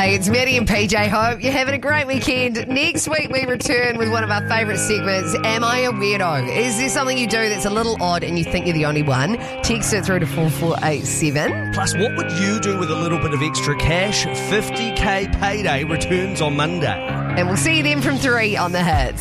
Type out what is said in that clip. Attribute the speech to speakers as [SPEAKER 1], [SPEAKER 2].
[SPEAKER 1] Hey, it's Maddie and PJ. Hope you're having a great weekend. Next week we return with one of our favourite segments, Am I a Weirdo? Is there something you do that's a little odd and you think you're the only one? Text it through to 4487.
[SPEAKER 2] Plus, what would you do with a little bit of extra cash? 50k payday returns on Monday.
[SPEAKER 1] And we'll see you then from 3 on The Hits.